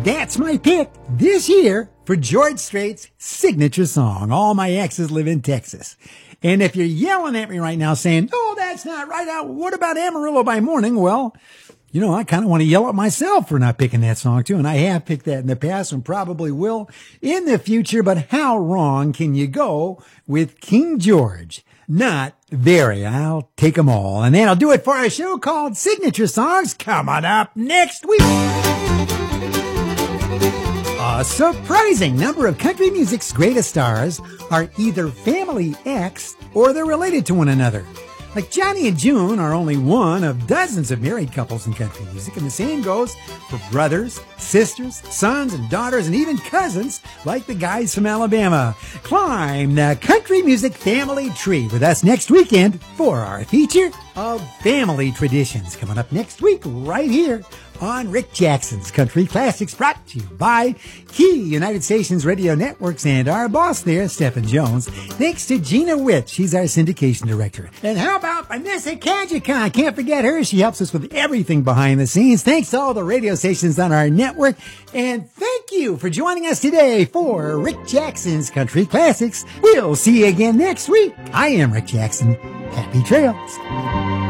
that's my pick this year for George Strait's signature song, All My Exes Live in Texas. And if you're yelling at me right now saying, no, that's not right, what about Amarillo by Morning? Well, you know, I kind of want to yell at myself for not picking that song too. And I have picked that in the past and probably will in the future. But how wrong can you go with King George? Not very. I'll take them all. And that'll do it for our show called Signature Songs, coming up next week. A surprising number of country music's greatest stars are either family X or they're related to one another. Like Johnny and June are only one of dozens of married couples in country music, and the same goes for brothers, sisters, sons, and daughters, and even cousins like the guys from Alabama. Climb the country music family tree with us next weekend for our feature of family traditions, coming up next week right here on Rick Jackson's Country Classics, brought to you by Key United Stations Radio Networks and our boss there, Stephen Jones. Thanks to Gina Witt. She's our syndication director. And how about Vanessa Kajikon? Can't forget her. She helps us with everything behind the scenes. Thanks to all the radio stations on our network. And thank you for joining us today for Rick Jackson's Country Classics. We'll see you again next week. I am Rick Jackson. Happy trails.